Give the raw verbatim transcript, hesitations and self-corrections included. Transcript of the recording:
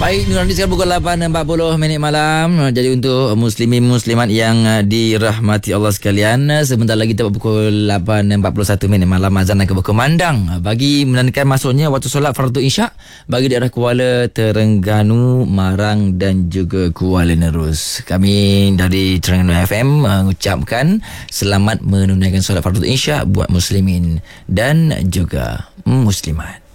Baik, nanti sekarang pukul lapan empat puluh minit malam. Jadi untuk muslimin muslimat yang dirahmati Allah sekalian, sebentar lagi tepat pukul lapan empat puluh satu minit malam azan akan berkumandang bagi menandakan masuknya waktu solat fardu isyak bagi daerah Kuala Terengganu, Marang dan juga Kuala Nerus. Kami dari Terengganu F M mengucapkan selamat menunaikan solat fardu isyak buat muslimin dan juga muslimat.